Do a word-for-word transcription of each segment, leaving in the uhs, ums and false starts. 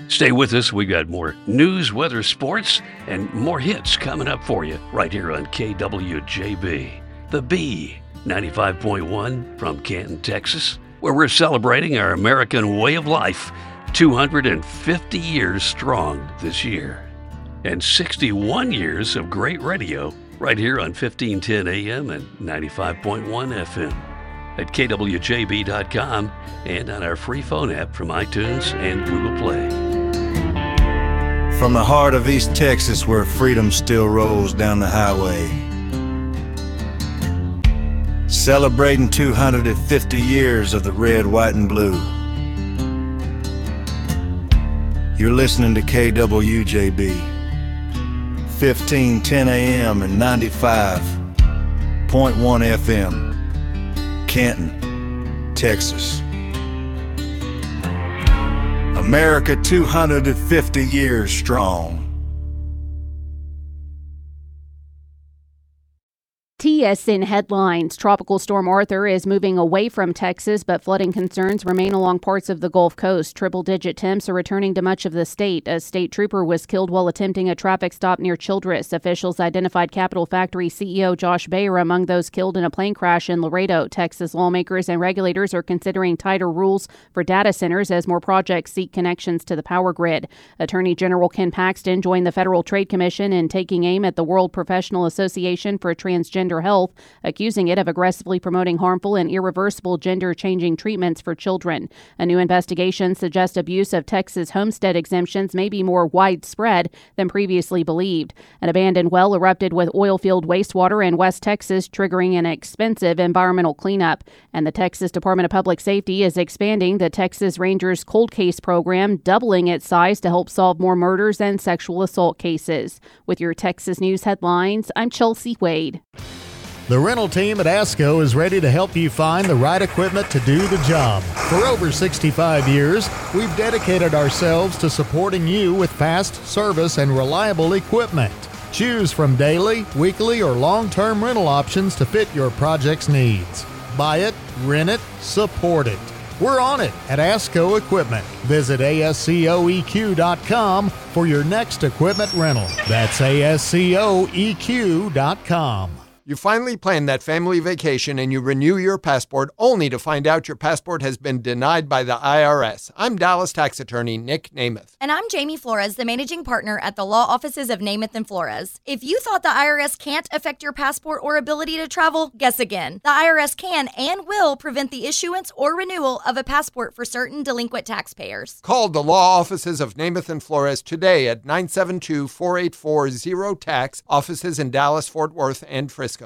Stay with us. We got more news, weather, sports, and more hits coming up for you right here on K W J B. The B, ninety-five point one from Canton, Texas, where we're celebrating our American way of life, two hundred fifty years strong this year. And sixty-one years of great radio right here on fifteen ten A M and ninety-five point one F M. At K W J B dot com and on our free phone app from iTunes and Google Play. From the heart of East Texas, where freedom still rolls down the highway, celebrating two hundred fifty years of the red, white, and blue. You're listening to K W J B, fifteen ten A M and ninety-five point one F M, Canton, Texas. America two hundred fifty years strong. T S N headlines. Tropical Storm Arthur is moving away from Texas, but flooding concerns remain along parts of the Gulf Coast. Triple-digit temps are returning to much of the state. A state trooper was killed while attempting a traffic stop near Childress. Officials identified Capital Factory C E O Josh Bayer among those killed in a plane crash in Laredo. Texas lawmakers and regulators are considering tighter rules for data centers as more projects seek connections to the power grid. Attorney General Ken Paxton joined the Federal Trade Commission in taking aim at the World Professional Association for Transgender Health, accusing it of aggressively promoting harmful and irreversible gender-changing treatments for children. A new investigation suggests abuse of Texas homestead exemptions may be more widespread than previously believed. An abandoned well erupted with oil-filled wastewater in West Texas, triggering an expensive environmental cleanup. And the Texas Department of Public Safety is expanding the Texas Rangers Cold Case program, doubling its size to help solve more murders and sexual assault cases. With your Texas News headlines, I'm Chelsea Wade. The rental team at ASCO is ready to help you find the right equipment to do the job. For over sixty-five years, we've dedicated ourselves to supporting you with fast service and reliable equipment. Choose from daily, weekly, or long-term rental options to fit your project's needs. Buy it, rent it, support it. We're on it at ASCO Equipment. Visit A S C O E Q dot com for your next equipment rental. That's A S C O E Q dot com. You finally plan that family vacation and you renew your passport only to find out your passport has been denied by the I R S. I'm Dallas tax attorney Nick Namath. And I'm Jamie Flores, the managing partner at the law offices of Namath and Flores. If you thought the I R S can't affect your passport or ability to travel, guess again. The I R S can and will prevent the issuance or renewal of a passport for certain delinquent taxpayers. Call the law offices of Namath and Flores today at nine seven two, four eight four, zero tax, offices in Dallas, Fort Worth, and Frisco.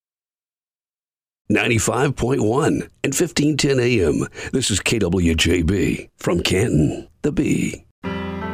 ninety-five point one and fifteen ten A M. This is K W J B from Canton, the B.